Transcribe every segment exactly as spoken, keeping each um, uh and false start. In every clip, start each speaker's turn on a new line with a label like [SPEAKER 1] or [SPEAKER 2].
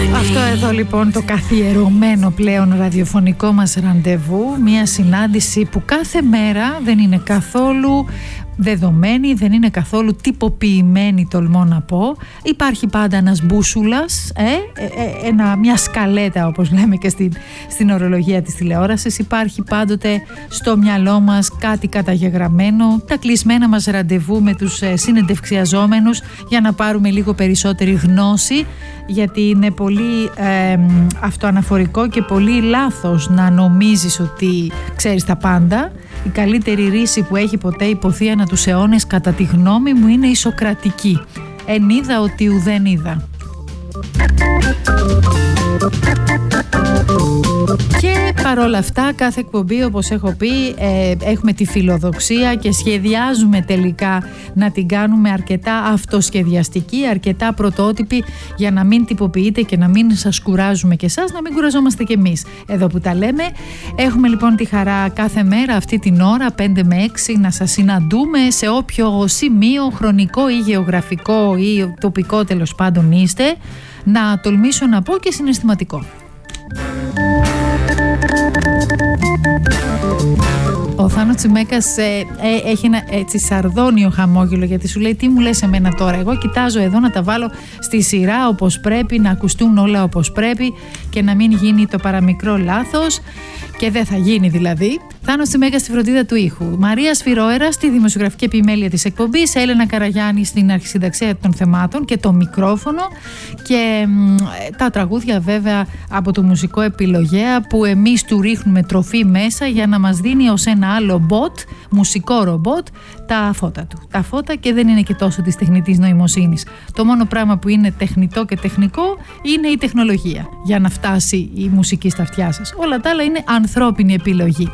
[SPEAKER 1] Αυτό εδώ λοιπόν το καθιερωμένο πλέον ραδιοφωνικό μας ραντεβού, μια συνάντηση που κάθε μέρα δεν είναι καθόλου δεδομένη, δεν είναι καθόλου τυποποιημένη, τολμώ να πω. Υπάρχει πάντα ένας μπούσουλας, ε, ε, ένα, μια σκαλέτα όπως λέμε και στην, στην ορολογία της τηλεόρασης. Υπάρχει πάντοτε στο μυαλό μας κάτι καταγεγραμμένο, τα κλεισμένα μας ραντεβού με τους ε, συνεντευξιαζόμενους για να πάρουμε λίγο περισσότερη γνώση, γιατί είναι πολύ ε, αυτοαναφορικό και πολύ λάθος να νομίζεις ότι ξέρεις τα πάντα. Η καλύτερη ρίση που έχει ποτέ υποθεί ανά τους αιώνες, κατά τη γνώμη μου, είναι η Σοκρατική. Εν είδα ότι ουδέν είδα. Και παρόλα αυτά, κάθε εκπομπή, όπως έχω πει, ε, έχουμε τη φιλοδοξία και σχεδιάζουμε τελικά να την κάνουμε αρκετά αυτοσχεδιαστική, αρκετά πρωτότυπη, για να μην τυποποιείτε και να μην σας κουράζουμε και εσάς, να μην κουραζόμαστε κι εμείς εδώ που τα λέμε. Έχουμε λοιπόν τη χαρά κάθε μέρα αυτή την ώρα πέντε με έξι να σας συναντούμε σε όποιο σημείο χρονικό ή γεωγραφικό ή τοπικό τέλος πάντων είστε, να τολμήσω να πω και συναισθηματικό. Ο Θάνος Τσιμέκας ε, ε, έχει ένα έτσι σαρδόνιο χαμόγελο, γιατί σου λέει τι μου λες εμένα τώρα, εγώ κοιτάζω εδώ να τα βάλω στη σειρά όπως πρέπει, να ακουστούν όλα όπως πρέπει και να μην γίνει το παραμικρό λάθος, και δεν θα γίνει δηλαδή. Θάνος Τσιμέκας στη φροντίδα του ήχου, Μαρία Σφυρόερα στη δημοσιογραφική επιμέλεια της εκπομπής, Έλενα Καραγιάννη στην αρχισυνταξία των θεμάτων και το μικρόφωνο, και μ, τα τραγούδια βέβαια από το μουσικό επιλογέα που εμείς του ρίχνουμε τροφή μέσα για να μας δίνει ως ένα άλλο bot, μουσικό ρομπότ, τα φώτα του. Τα φώτα, και δεν είναι και τόσο της τεχνητής νοημοσύνης. Το μόνο πράγμα που είναι τεχνητό και τεχνικό είναι η τεχνολογία για να φτάσει η μουσική στα αυτιά σας. Όλα τα άλλα είναι ανθρώπινη επιλογή.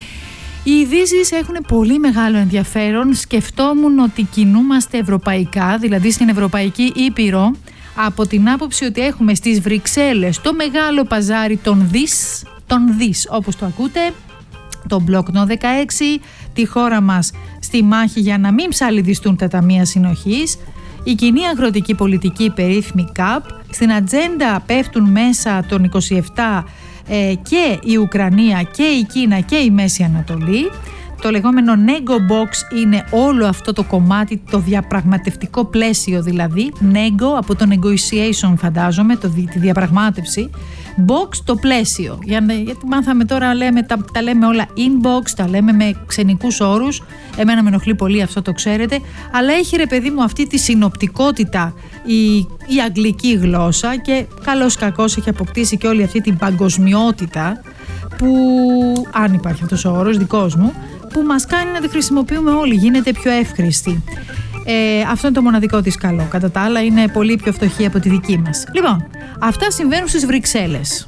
[SPEAKER 1] Οι ειδήσεις έχουν πολύ μεγάλο ενδιαφέρον. Σκεφτόμουν ότι κινούμαστε ευρωπαϊκά, δηλαδή στην Ευρωπαϊκή Ήπειρο, από την άποψη ότι έχουμε στις Βρυξέλλες το μεγάλο παζάρι των δις, των δις όπως το ακούτε, το Μπλοκνό δεκαέξι, τη χώρα μας στη μάχη για να μην ψαλιδιστούν τα ταμεία συνοχής, η κοινή αγροτική πολιτική, περίφημη ΚΑΠ, στην ατζέντα πέφτουν μέσα των είκοσι επτά ε, και η Ουκρανία και η Κίνα και η Μέση Ανατολή. Το λεγόμενο Nego Box είναι όλο αυτό το κομμάτι, το διαπραγματευτικό πλαίσιο δηλαδή, Nego από το negotiation φαντάζομαι, το, τη διαπραγμάτευση, Box το πλαίσιο, για, γιατί μάθαμε τώρα λέμε, τα, τα λέμε όλα inbox, τα λέμε με ξενικούς όρους, εμένα με ενοχλεί πολύ αυτό, το ξέρετε, αλλά έχει ρε παιδί μου αυτή τη συνοπτικότητα η, η αγγλική γλώσσα, και καλώς κακώς έχει αποκτήσει και όλη αυτή την παγκοσμιότητα που, αν υπάρχει αυτός ο όρος δικός μου, που μας κάνει να τη χρησιμοποιούμε όλοι, γίνεται πιο εύχρηστη. Ε, αυτό είναι το μοναδικό της καλό. Κατά τα άλλα είναι πολύ πιο φτωχή από τη δική μας. Λοιπόν, αυτά συμβαίνουν στις Βρυξέλλες.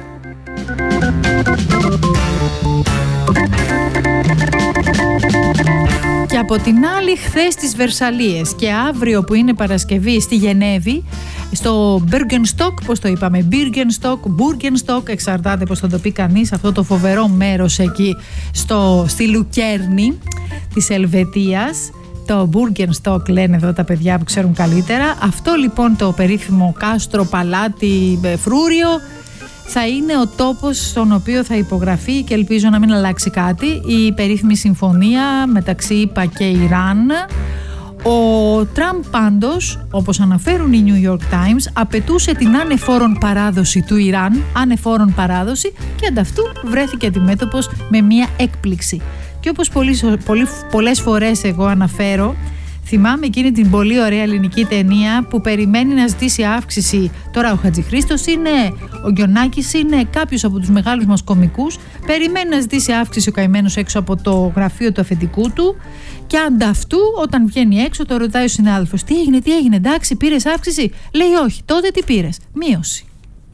[SPEAKER 1] Και από την άλλη, χθες στις Βερσαλίες και αύριο που είναι Παρασκευή στη Γενέβη, στο Bürgenstock, πώς το είπαμε, Bürgenstock, Bürgenstock, εξαρτάται πώς θα το πει κανείς, αυτό το φοβερό μέρος εκεί στο, στη Λουκέρνη της Ελβετίας, το Bürgenstock λένε εδώ τα παιδιά που ξέρουν καλύτερα. Αυτό λοιπόν το περίφημο κάστρο, παλάτι, φρούριο, θα είναι ο τόπος στον οποίο θα υπογραφεί, και ελπίζω να μην αλλάξει κάτι, η περίφημη συμφωνία μεταξύ ΗΠΑ και Ιράν. Ο Τραμπ πάντως, όπως αναφέρουν οι New York Times, απαιτούσε την ανεφόρον παράδοση του Ιράν, ανεφόρον παράδοση, και ανταυτού βρέθηκε αντιμέτωπος με μια έκπληξη. Και όπως πολύ, πολύ, πολλές φορές εγώ αναφέρω, θυμάμαι εκείνη την πολύ ωραία ελληνική ταινία που περιμένει να ζητήσει αύξηση. Τώρα ο Χατζηχρήστος είναι, ο Γκιονάκης είναι, κάποιος από τους μεγάλους μας κομικούς περιμένει να ζητήσει αύξηση ο καημένος έξω από το γραφείο του αφεντικού του, και ανταυτού όταν βγαίνει έξω το ρωτάει ο συνάδελφος, τι έγινε, τι έγινε, εντάξει πήρες αύξηση? Λέει όχι. Τότε τι πήρες? Μείωση.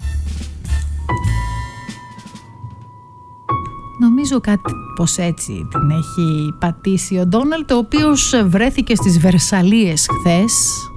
[SPEAKER 1] Νομίζω κάτι πως έτσι την έχει πατήσει ο Ντόναλντ, ο οποίος βρέθηκε στις Βερσαλίες χθες.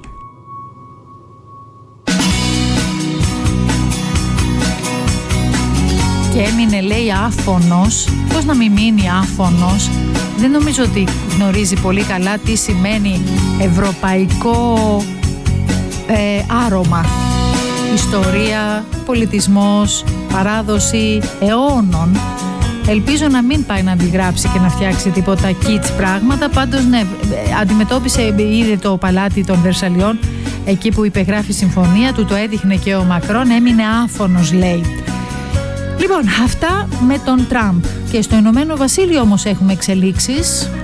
[SPEAKER 1] Και έμεινε, λέει, άφωνος. Πώς να μην μείνει άφωνος? Δεν νομίζω ότι γνωρίζει πολύ καλά τι σημαίνει ευρωπαϊκό ε, άρωμα. ιστορία, πολιτισμός, παράδοση αιώνων. Ελπίζω να μην πάει να αντιγράψει και να φτιάξει τίποτα kids πράγματα. Πάντως ναι, αντιμετώπισε, είδε το παλάτι των Βερσαλιών εκεί που υπεγράφει η συμφωνία, του το έδειχνε και ο Μακρόν, έμεινε άφωνος, λέει. Λοιπόν, αυτά με τον Τραμπ. Και στο Ηνωμένο Βασίλειο όμως έχουμε εξελίξεις.